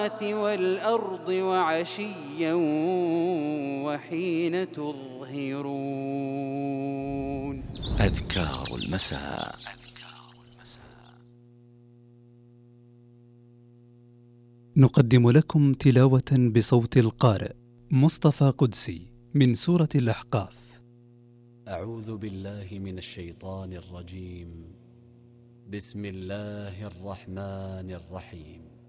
والأرض وعشيا وحين تظهرون. أذكار المساء. نقدم لكم تلاوة بصوت القارئ مصطفى قدسي من سورة الأحقاف. أعوذ بالله من الشيطان الرجيم. بسم الله الرحمن الرحيم.